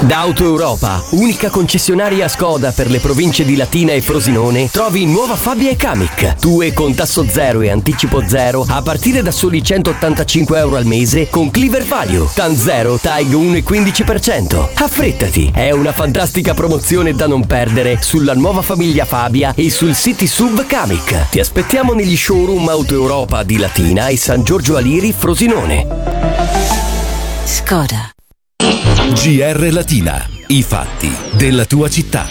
Da Auto Europa, unica concessionaria Skoda per le province di Latina e Frosinone, trovi nuova Fabia e Kamiq. TUE con tasso zero e anticipo zero a partire da soli €185 al mese con Cleaver Value. TAN 0, TAG 1,15%. Affrettati, è una fantastica promozione da non perdere sulla nuova famiglia Fabia e sul City SUV Kamiq. Ti aspettiamo negli showroom Auto Europa di Latina e San Giorgio Aliri Frosinone. Skoda. GR Latina, i fatti della tua città.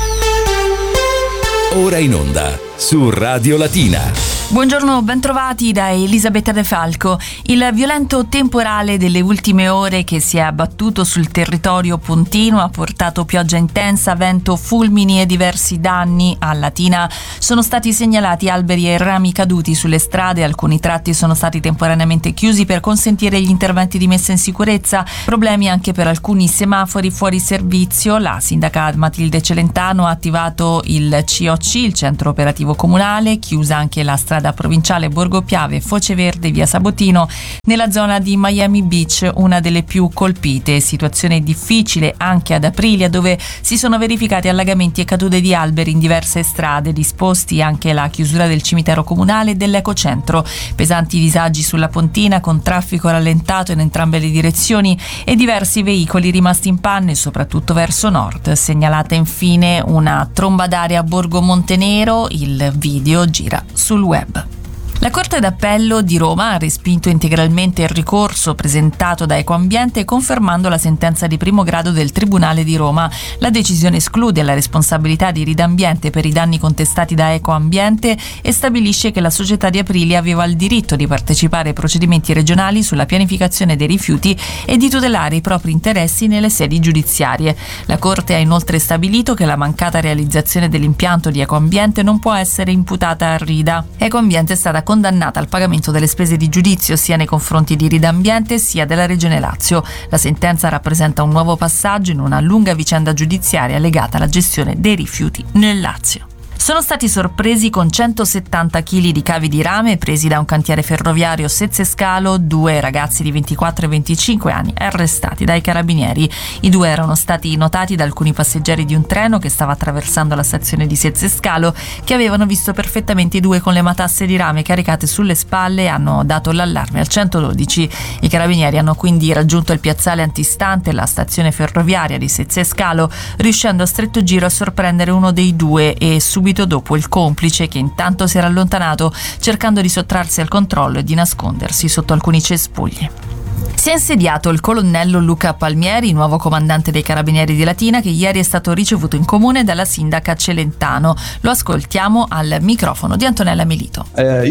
Ora in onda su Radio Latina. Buongiorno, bentrovati da Elisabetta De Falco. Il violento temporale delle ultime ore che si è abbattuto sul territorio pontino ha portato pioggia intensa, vento, fulmini e diversi danni. A Latina sono stati segnalati alberi e rami caduti sulle strade, alcuni tratti sono stati temporaneamente chiusi per consentire gli interventi di messa in sicurezza, problemi anche per alcuni semafori fuori servizio. La sindaca Matilde Celentano ha attivato il COC, il centro operativo comunale, chiusa anche la strada provinciale Borgo Piave, Foce Verde, via Sabotino, nella zona di Miami Beach, una delle più colpite. Situazione difficile anche ad Aprilia, dove si sono verificati allagamenti e cadute di alberi in diverse strade, disposti anche la chiusura del cimitero comunale e dell'ecocentro. Pesanti disagi sulla Pontina, con traffico rallentato in entrambe le direzioni e diversi veicoli rimasti in panne, soprattutto verso nord. Segnalata infine una tromba d'aria a Borgo Montenero, il video gira sul web. La Corte d'Appello di Roma ha respinto integralmente il ricorso presentato da Ecoambiente, confermando la sentenza di primo grado del Tribunale di Roma. La decisione esclude la responsabilità di Ridambiente per i danni contestati da Ecoambiente e stabilisce che la società di Aprilia aveva il diritto di partecipare ai procedimenti regionali sulla pianificazione dei rifiuti e di tutelare i propri interessi nelle sedi giudiziarie. La Corte ha inoltre stabilito che la mancata realizzazione dell'impianto di Ecoambiente non può essere imputata a Rida. Ecoambiente è stata condannata al pagamento delle spese di giudizio sia nei confronti di Ridambiente sia della Regione Lazio. La sentenza rappresenta un nuovo passaggio in una lunga vicenda giudiziaria legata alla gestione dei rifiuti nel Lazio. Sono stati sorpresi con 170 kg di cavi di rame presi da un cantiere ferroviario Sezzescalo 2 ragazzi di 24 e 25 anni arrestati dai carabinieri. I due erano stati notati da alcuni passeggeri di un treno che stava attraversando la stazione di Sezzescalo, che avevano visto perfettamente i due con le matasse di rame caricate sulle spalle e hanno dato l'allarme al 112. I carabinieri hanno quindi raggiunto il piazzale antistante la stazione ferroviaria di Sezzescalo, riuscendo a stretto giro a sorprendere uno dei due e subito dopo il complice, che intanto si era allontanato cercando di sottrarsi al controllo e di nascondersi sotto alcuni cespugli. Si è insediato il colonnello Luca Palmieri, nuovo comandante dei Carabinieri di Latina, che ieri è stato ricevuto in comune dalla sindaca Celentano. Lo ascoltiamo al microfono di Antonella Melito.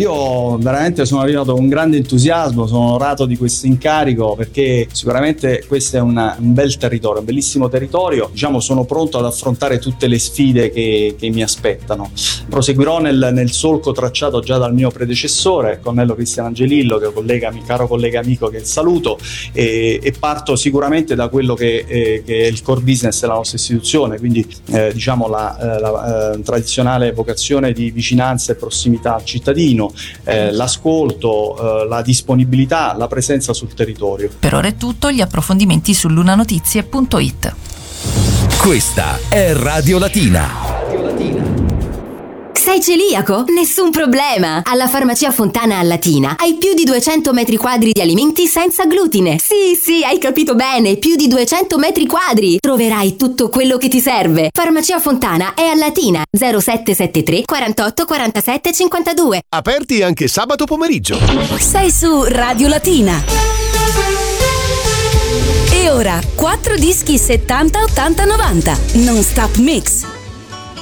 Io veramente sono arrivato con grande entusiasmo, sono onorato di questo incarico, perché sicuramente questo è un bel territorio, un bellissimo territorio. Sono pronto ad affrontare tutte le sfide che mi aspettano. Proseguirò nel solco tracciato già dal mio predecessore, il colonnello Cristian Angelillo, che è caro collega amico che saluto, e parto sicuramente da quello che è il core business della nostra istituzione, quindi la tradizionale vocazione di vicinanza e prossimità al cittadino, l'ascolto, la disponibilità, la presenza sul territorio. Per ora è tutto, gli approfondimenti su lunanotizie.it. Questa è Radio Latina. Sei celiaco? Nessun problema! Alla Farmacia Fontana a Latina hai più di 200 metri quadri di alimenti senza glutine. Sì, hai capito bene, più di 200 metri quadri! Troverai tutto quello che ti serve. Farmacia Fontana è a Latina, 0773 48 47 52. Aperti anche sabato pomeriggio. Sei su Radio Latina. E ora 4 dischi 70 80 90 Non Stop Mix.